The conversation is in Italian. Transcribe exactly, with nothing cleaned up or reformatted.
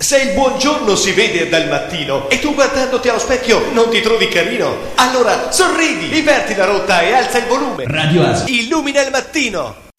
Se il buongiorno si vede dal mattino e tu guardandoti allo specchio non ti trovi carino, allora sorridi, inverti la rotta e alza il volume. Radio Asia. Illumina il mattino.